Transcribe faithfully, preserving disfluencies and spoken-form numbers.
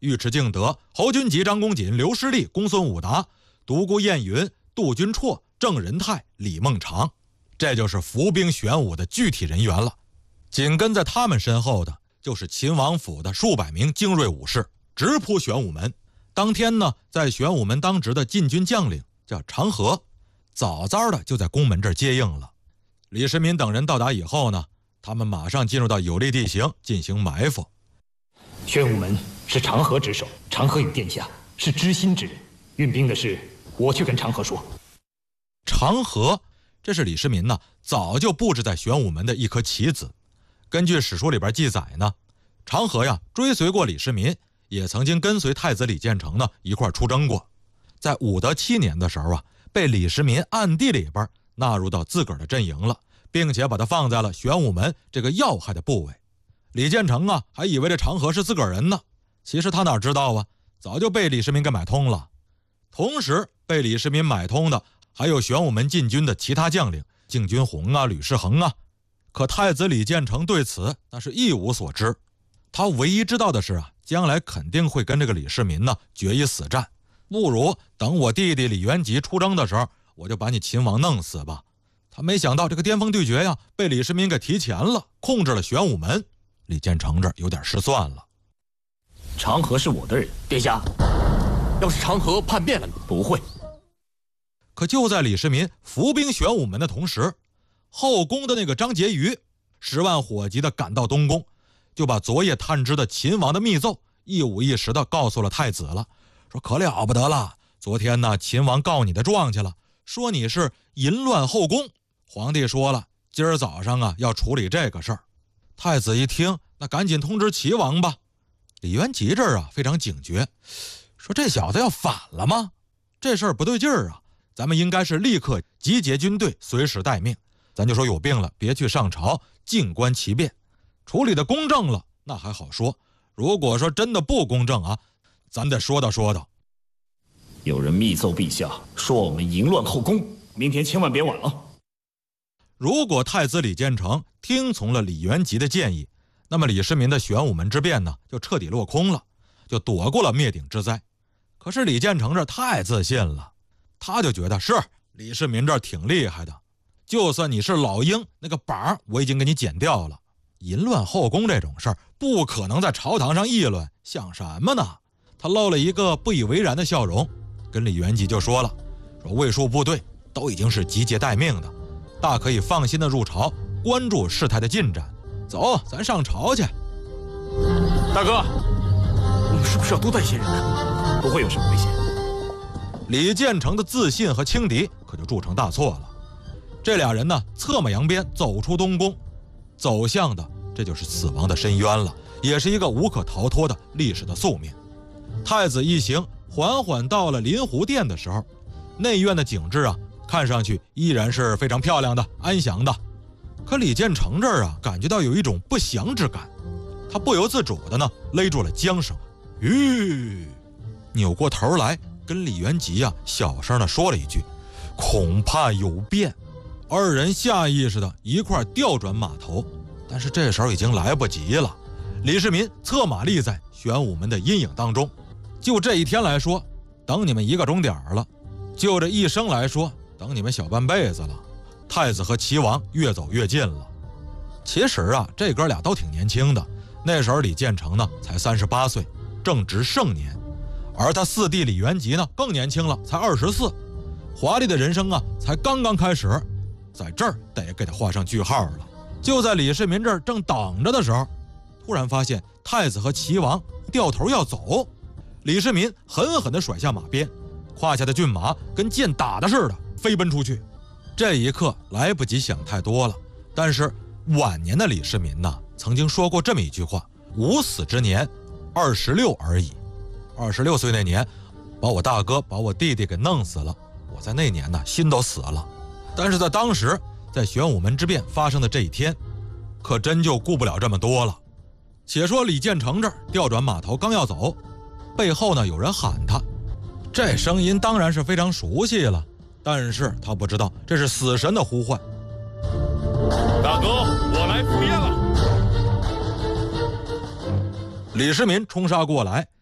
尉迟敬德、侯君集、张公瑾、刘师立、公孙武达、独孤雁云、杜君绰、郑仁泰、李孟尝，这就是伏兵玄武的具体人员了。紧跟在他们身后的就是秦王府的数百名精锐武士，直扑玄武门。当天呢，在玄武门当值的禁军将领叫长河，早早的就在宫门这儿接应了。李世民等人到达以后呢，他们马上进入到有利地形进行埋伏。 玄武门是长河之守，长河与殿下是知心之人，运兵的事我去跟长河说。 长河，这是李世民呢早就布置在玄武门的一颗棋子。根据史书里边记载呢，长河呀追随过李世民，也曾经跟随太子李建成呢一块出征过。在武德七年的时候啊，被李世民暗地里边纳入到自个儿的阵营了，并且把他放在了玄武门这个要害的部位。李建成啊还以为这长河是自个儿人呢，其实他哪知道啊，早就被李世民给买通了。同时被李世民买通的还有玄武门禁军的其他将领，敬军红啊、吕士恒啊。可太子李建成对此那是一无所知，他唯一知道的是啊，将来肯定会跟这个李世民呢决一死战，不如等我弟弟李元吉出征的时候，我就把你秦王弄死吧。他没想到这个巅峰对决呀，被李世民给提前了，控制了玄武门。李建成这有点失算了。 长河是我的人，殿下，要是长河叛变了，不会。 可就在李世民伏兵玄武门的同时，后宫的那个张婕妤十万火急的赶到东宫，就把昨夜探知的秦王的密奏一五一十的告诉了太子了，说可了不得了，昨天呢秦王告你的状去了，说你是淫乱后宫。皇帝说了，今儿早上啊要处理这个事儿。太子一听，那赶紧通知齐王吧。李元吉这儿啊非常警觉，说这小子要反了吗？这事儿不对劲儿啊，咱们应该是立刻集结军队，随时待命。咱就说有病了，别去上朝，静观其变。处理的公正了，那还好说；如果说真的不公正啊，咱得说道说道。 有人密奏陛下，说我们淫乱后宫，明天千万别晚了。 如果太子李建成听从了李元吉的建议，那么李世民的玄武门之变呢，就彻底落空了，就躲过了灭顶之灾。可是李建成这太自信了，他就觉得是李世民这挺厉害的，就算你是老鹰，那个板我已经给你剪掉了。淫乱后宫这种事儿不可能在朝堂上议论，想什么呢？他露了一个不以为然的笑容，跟李元吉就说了，说卫戍部队都已经是集结待命的，大可以放心的入朝，关注事态的进展。走，咱上朝去。 大哥，我们是不是要多带些人呢？不会有什么危险。 李建成的自信和轻敌可就铸成大错了。这俩人呢，策马扬鞭走出东宫，走向的这就是死亡的深渊了，也是一个无可逃脱的历史的宿命。太子一行缓缓到了临湖殿的时候，内院的景致啊，看上去依然是非常漂亮的、安详的。可李建成这儿啊，感觉到有一种不祥之感，他不由自主的呢勒住了缰绳，吁，扭过头来跟李元吉啊小声的说了一句：“恐怕有变。”二人下意识的一块调转马头，但是这时候已经来不及了。李世民策马立在玄武门的阴影当中。就这一天来说，等你们一个钟点了；就这一生来说，等你们小半辈子了。太子和齐王越走越近了。其实啊，这哥俩都挺年轻的，那时候李建成呢才三十八岁，正值盛年，而他四弟李元吉呢更年轻了，才二十四，华丽的人生啊才刚刚开始，在这儿得给他画上句号了。就在李世民这儿正等着的时候，突然发现太子和齐王掉头要走，李世民狠狠地甩下马鞭，胯下的骏马跟箭打的似的飞奔出去。这一刻来不及想太多了，但是晚年的李世民呢，曾经说过这么一句话：吾死之年，二十六而已。二十六岁那年，把我大哥把我弟弟给弄死了，我在那年呢心都死了。但是在当时，在玄武门之变发生的这一天，可真就顾不了这么多了。且说李建成这儿调转马头刚要走，背后呢有人喊他，这声音当然是非常熟悉了，但是他不知道这是死神的呼唤。 大哥，我来赴宴了。 李世民冲杀过来，